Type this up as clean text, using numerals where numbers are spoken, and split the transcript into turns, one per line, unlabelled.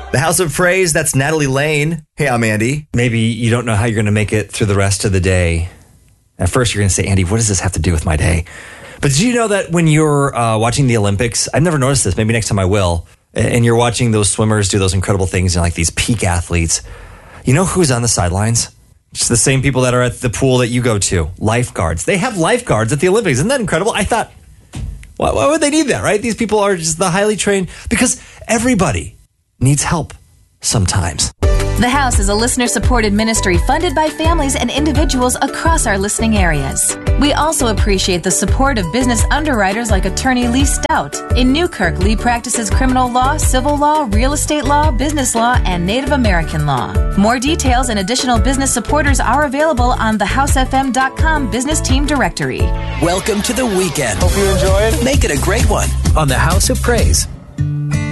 The House of Praise, that's Natalie Lane. Hey, I'm Andy.
Maybe you don't know how you're going to make it through the rest of the day. At first, you're going to say, Andy, what does this have to do with my day? But did you know that when you're watching the Olympics, I've never noticed this, maybe next time I will, and you're watching those swimmers do those incredible things, like these peak athletes, you know who's on the sidelines? It's the same people that are at the pool that you go to, lifeguards. They have lifeguards at the Olympics. Isn't that incredible? I thought, why would they need that, right? These people are just the highly trained, because everybody needs help sometimes.
The House is a listener-supported ministry funded by families and individuals across our listening areas. We also appreciate the support of business underwriters like attorney Lee Stout. In Newkirk, Lee practices criminal law, civil law, real estate law, business law, and Native American law. More details and additional business supporters are available on thehousefm.com business team directory.
Welcome to the weekend.
Hope you enjoyed.
Make it a great one on the House of Praise.